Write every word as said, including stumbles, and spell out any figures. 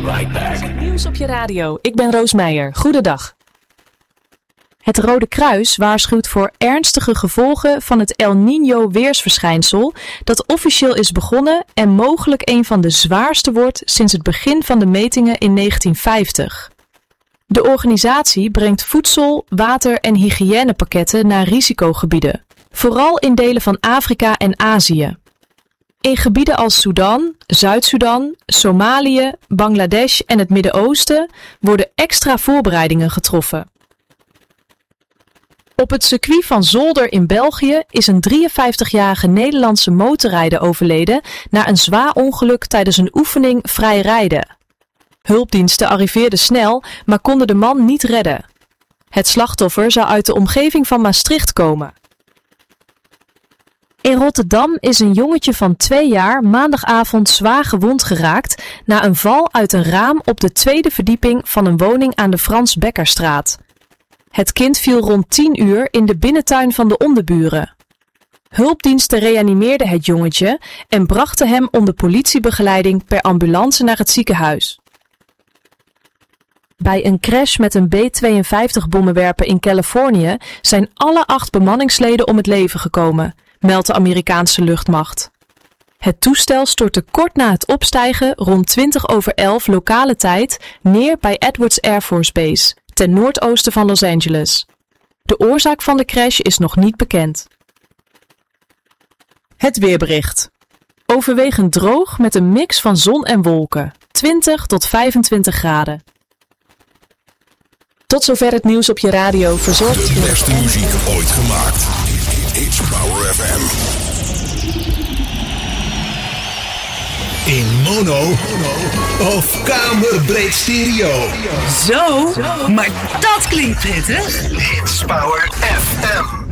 right back. Nieuws op je radio. Ik ben Roos Meijer. Goedendag. Het Rode Kruis waarschuwt voor ernstige gevolgen van het El Niño weersverschijnsel dat officieel is begonnen en mogelijk een van de zwaarste wordt sinds het begin van de metingen in negentien vijftig. De organisatie brengt voedsel, water en hygiënepakketten naar risicogebieden, vooral in delen van Afrika en Azië. In gebieden als Sudan, Zuid-Soedan, Somalië, Bangladesh en het Midden-Oosten worden extra voorbereidingen getroffen. Op het circuit van Zolder in België is een drieënvijftigjarige Nederlandse motorrijder overleden na een zwaar ongeluk tijdens een oefening vrij rijden. Hulpdiensten arriveerden snel, maar konden de man niet redden. Het slachtoffer zou uit de omgeving van Maastricht komen. In Rotterdam is een jongetje van twee jaar maandagavond zwaar gewond geraakt na een val uit een raam op de tweede verdieping van een woning aan de Frans Bekkerstraat. Het kind viel rond tien uur in de binnentuin van de onderburen. Hulpdiensten reanimeerden het jongetje en brachten hem onder politiebegeleiding per ambulance naar het ziekenhuis. Bij een crash met een B tweeënvijftig bommenwerper in Californië zijn alle acht bemanningsleden om het leven gekomen, meldt de Amerikaanse luchtmacht. Het toestel stortte kort na het opstijgen rond twintig over elf lokale tijd neer bij Edwards Air Force Base, ten noordoosten van Los Angeles. De oorzaak van de crash is nog niet bekend. Het weerbericht. Overwegend droog met een mix van zon en wolken, twintig tot vijfentwintig graden. Tot zover het nieuws op je radio, verzorgd. De beste muziek ooit gemaakt. It's Power F M. In mono of kamerbreed stereo. Zo, maar dat klinkt prettig. It's Power F M.